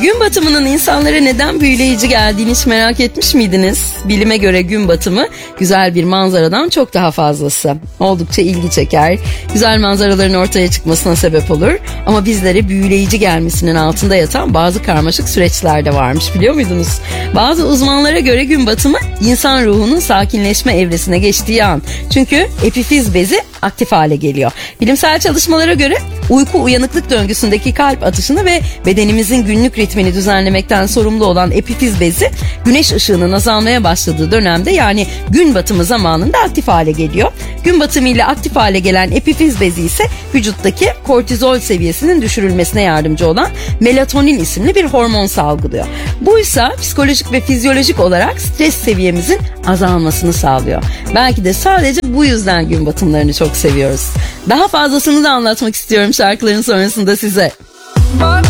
Gün batımının insanlara neden büyüleyici geldiğini hiç merak etmiş miydiniz? Bilime göre gün batımı güzel bir manzaradan çok daha fazlası. Oldukça ilgi çeker, güzel manzaraların ortaya çıkmasına sebep olur. Ama bizlere büyüleyici gelmesinin altında yatan bazı karmaşık süreçler de varmış, biliyor muydunuz? Bazı uzmanlara göre gün batımı insan ruhunun sakinleşme evresine geçtiği an. Çünkü epifiz bezi aktif hale geliyor. Bilimsel çalışmalara göre uyku uyanıklık döngüsündeki kalp atışını ve bedenimizin günlük ritmini düzenlemekten sorumlu olan epifiz bezi güneş ışığının azalmaya başladığı dönemde, yani gün batımı zamanında aktif hale geliyor. Gün batımı ile aktif hale gelen epifiz bezi ise vücuttaki kortizol seviyesinin düşürülmesine yardımcı olan melatonin isimli bir hormon salgılıyor. Bu ise psikolojik ve fizyolojik olarak stres seviyemizin azalmasını sağlıyor. Belki de sadece bu yüzden gün batımlarını çok seviyoruz. Daha fazlasını da anlatmak istiyorum şarkıların sonrasında size.